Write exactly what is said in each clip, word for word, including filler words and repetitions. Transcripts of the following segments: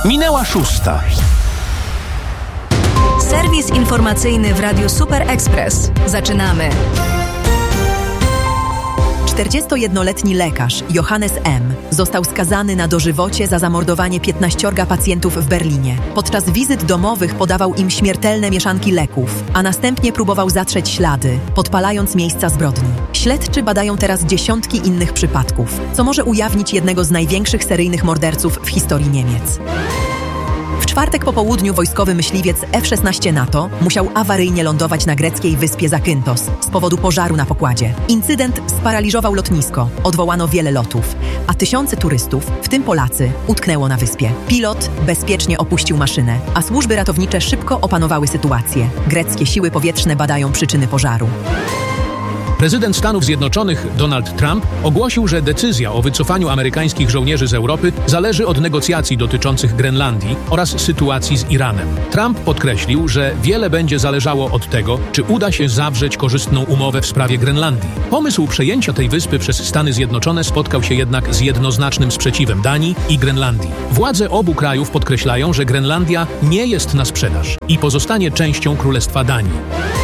Minęła szósta. Serwis informacyjny w Radiu Super Express. Zaczynamy. czterdziestojednoletni lekarz Johannes M. został skazany na dożywocie za zamordowanie piętnaściorga pacjentów w Berlinie. Podczas wizyt domowych podawał im śmiertelne mieszanki leków, a następnie próbował zatrzeć ślady, podpalając miejsca zbrodni. Śledczy badają teraz dziesiątki innych przypadków, co może ujawnić jednego z największych seryjnych morderców w historii Niemiec. W czwartek po południu wojskowy myśliwiec F szesnaście NATO musiał awaryjnie lądować na greckiej wyspie Zakynthos z powodu pożaru na pokładzie. Incydent sparaliżował lotnisko, odwołano wiele lotów, a tysiące turystów, w tym Polacy, utknęło na wyspie. Pilot bezpiecznie opuścił maszynę, a służby ratownicze szybko opanowały sytuację. Greckie siły powietrzne badają przyczyny pożaru. Prezydent Stanów Zjednoczonych Donald Trump ogłosił, że decyzja o wycofaniu amerykańskich żołnierzy z Europy zależy od negocjacji dotyczących Grenlandii oraz sytuacji z Iranem. Trump podkreślił, że wiele będzie zależało od tego, czy uda się zawrzeć korzystną umowę w sprawie Grenlandii. Pomysł przejęcia tej wyspy przez Stany Zjednoczone spotkał się jednak z jednoznacznym sprzeciwem Danii i Grenlandii. Władze obu krajów podkreślają, że Grenlandia nie jest na sprzedaż i pozostanie częścią Królestwa Danii.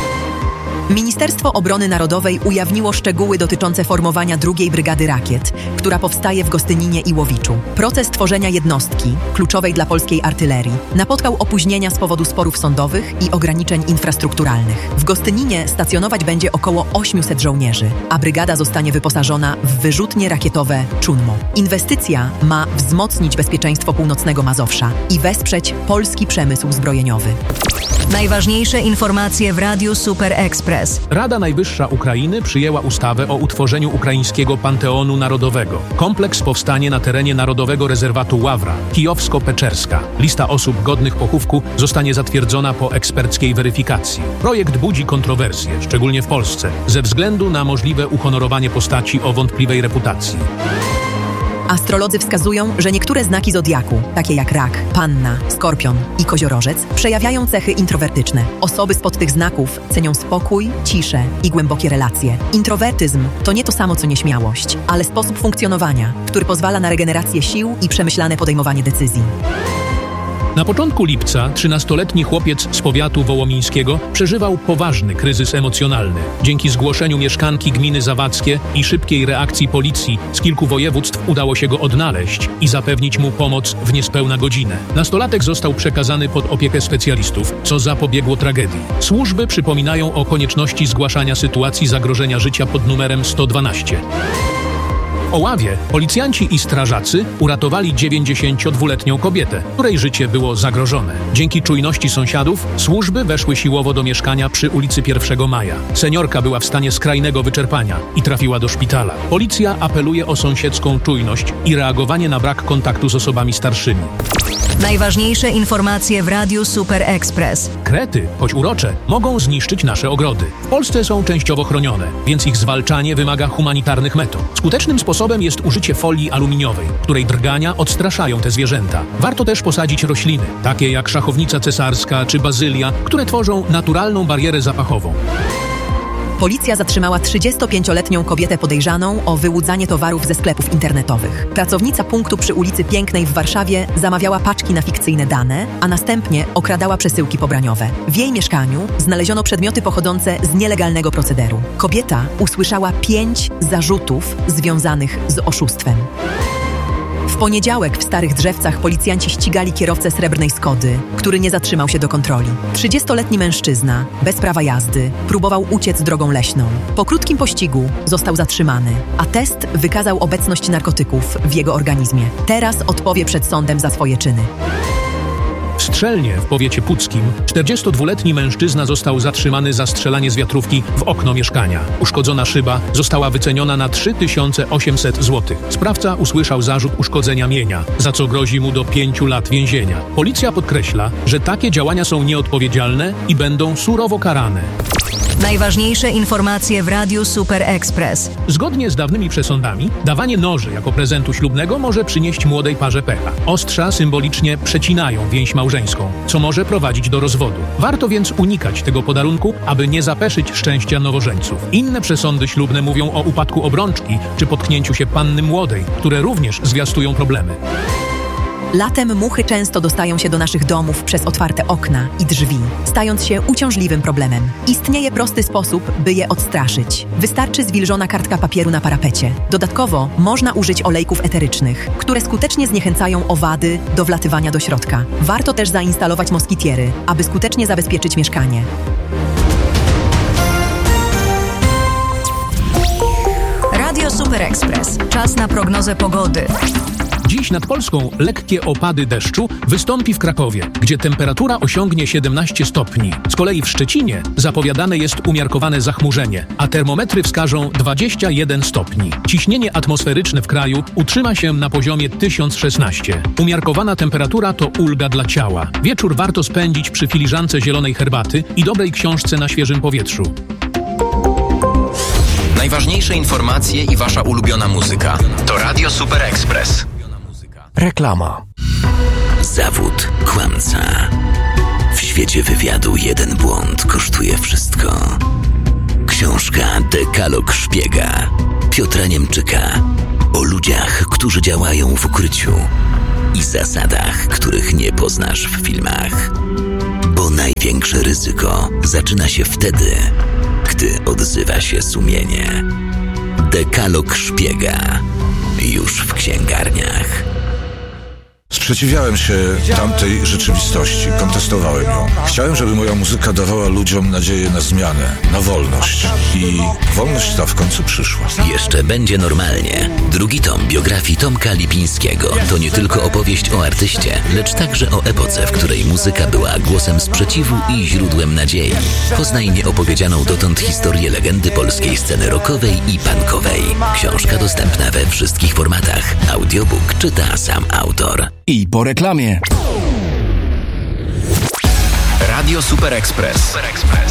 Ministerstwo Obrony Narodowej ujawniło szczegóły dotyczące formowania drugiej Brygady Rakiet, która powstaje w Gostyninie i Łowiczu. Proces tworzenia jednostki, kluczowej dla polskiej artylerii, napotkał opóźnienia z powodu sporów sądowych i ograniczeń infrastrukturalnych. W Gostyninie stacjonować będzie około osiemset żołnierzy, a brygada zostanie wyposażona w wyrzutnie rakietowe Czunmo. Inwestycja ma wzmocnić bezpieczeństwo północnego Mazowsza i wesprzeć polski przemysł zbrojeniowy. Najważniejsze informacje w Radiu Super Express. Rada Najwyższa Ukrainy przyjęła ustawę o utworzeniu ukraińskiego Panteonu Narodowego. Kompleks powstanie na terenie Narodowego Rezerwatu Ławra, Kijowsko-Peczerska. Lista osób godnych pochówku zostanie zatwierdzona po eksperckiej weryfikacji. Projekt budzi kontrowersje, szczególnie w Polsce, ze względu na możliwe uhonorowanie postaci o wątpliwej reputacji. Astrolodzy wskazują, że niektóre znaki zodiaku, takie jak rak, panna, skorpion i koziorożec, przejawiają cechy introwertyczne. Osoby spod tych znaków cenią spokój, ciszę i głębokie relacje. Introwertyzm to nie to samo co nieśmiałość, ale sposób funkcjonowania, który pozwala na regenerację sił i przemyślane podejmowanie decyzji. Na początku lipca trzynastoletni chłopiec z powiatu wołomińskiego przeżywał poważny kryzys emocjonalny. Dzięki zgłoszeniu mieszkanki gminy Zawadzkie i szybkiej reakcji policji z kilku województw udało się go odnaleźć i zapewnić mu pomoc w niespełna godzinę. Nastolatek został przekazany pod opiekę specjalistów, co zapobiegło tragedii. Służby przypominają o konieczności zgłaszania sytuacji zagrożenia życia pod numerem sto dwanaście. W Oławie policjanci i strażacy uratowali dziewięćdziesięciodwuletnią kobietę, której życie było zagrożone. Dzięki czujności sąsiadów służby weszły siłowo do mieszkania przy ulicy pierwszego maja. Seniorka była w stanie skrajnego wyczerpania i trafiła do szpitala. Policja apeluje o sąsiedzką czujność i reagowanie na brak kontaktu z osobami starszymi. Najważniejsze informacje w Radiu Super Express. Krety, choć urocze, mogą zniszczyć nasze ogrody. W Polsce są częściowo chronione, więc ich zwalczanie wymaga humanitarnych metod. Skutecznym sposobem jest użycie folii aluminiowej, której drgania odstraszają te zwierzęta. Warto też posadzić rośliny, takie jak szachownica cesarska czy bazylia, które tworzą naturalną barierę zapachową. Policja zatrzymała trzydziestopięcioletnią kobietę podejrzaną o wyłudzanie towarów ze sklepów internetowych. Pracownica punktu przy ulicy Pięknej w Warszawie zamawiała paczki na fikcyjne dane, a następnie okradała przesyłki pobraniowe. W jej mieszkaniu znaleziono przedmioty pochodzące z nielegalnego procederu. Kobieta usłyszała pięć zarzutów związanych z oszustwem. W poniedziałek w Starych Drzewcach policjanci ścigali kierowcę srebrnej Skody, który nie zatrzymał się do kontroli. trzydziestoletni mężczyzna, bez prawa jazdy, próbował uciec drogą leśną. Po krótkim pościgu został zatrzymany, a test wykazał obecność narkotyków w jego organizmie. Teraz odpowie przed sądem za swoje czyny. W Strzelnie w powiecie puckim czterdziestodwuletni mężczyzna został zatrzymany za strzelanie z wiatrówki w okno mieszkania. Uszkodzona szyba została wyceniona na trzy tysiące osiemset złotych. Sprawca usłyszał zarzut uszkodzenia mienia, za co grozi mu do pięciu lat więzienia. Policja podkreśla, że takie działania są nieodpowiedzialne i będą surowo karane. Najważniejsze informacje w Radiu Super Express. Zgodnie z dawnymi przesądami, dawanie noży jako prezentu ślubnego może przynieść młodej parze pecha. Ostrza symbolicznie przecinają więź małżeńską, co może prowadzić do rozwodu. Warto więc unikać tego podarunku, aby nie zapeszyć szczęścia nowożeńców. Inne przesądy ślubne mówią o upadku obrączki czy potknięciu się panny młodej, które również zwiastują problemy. Latem muchy często dostają się do naszych domów przez otwarte okna i drzwi, stając się uciążliwym problemem. Istnieje prosty sposób, by je odstraszyć. Wystarczy zwilżona kartka papieru na parapecie. Dodatkowo można użyć olejków eterycznych, które skutecznie zniechęcają owady do wlatywania do środka. Warto też zainstalować moskitiery, aby skutecznie zabezpieczyć mieszkanie. Radio Super Express. Czas na prognozę pogody. Dziś nad Polską lekkie opady deszczu wystąpi w Krakowie, gdzie temperatura osiągnie siedemnaście stopni. Z kolei w Szczecinie zapowiadane jest umiarkowane zachmurzenie, a termometry wskażą dwadzieścia jeden stopni. Ciśnienie atmosferyczne w kraju utrzyma się na poziomie tysiąc szesnaście. Umiarkowana temperatura to ulga dla ciała. Wieczór warto spędzić przy filiżance zielonej herbaty i dobrej książce na świeżym powietrzu. Najważniejsze informacje i wasza ulubiona muzyka to Radio Super Express. Reklama. Zawód kłamca. W świecie wywiadu jeden błąd kosztuje wszystko. Książka Dekalog Szpiega Piotra Niemczyka o ludziach, którzy działają w ukryciu i zasadach, których nie poznasz w filmach. Bo największe ryzyko zaczyna się wtedy, gdy odzywa się sumienie. Dekalog Szpiega już w księgarniach. Sprzeciwiałem się tamtej rzeczywistości, kontestowałem ją. Chciałem, żeby moja muzyka dawała ludziom nadzieję na zmianę, na wolność. I wolność ta w końcu przyszła. Jeszcze będzie normalnie. Drugi tom biografii Tomka Lipińskiego to nie tylko opowieść o artyście, lecz także o epoce, w której muzyka była głosem sprzeciwu i źródłem nadziei. Poznaj nieopowiedzianą dotąd historię legendy polskiej sceny rockowej i punkowej. Książka dostępna we wszystkich formatach. Audiobook czyta sam autor. I po reklamie. Radio Super Express. Super Express.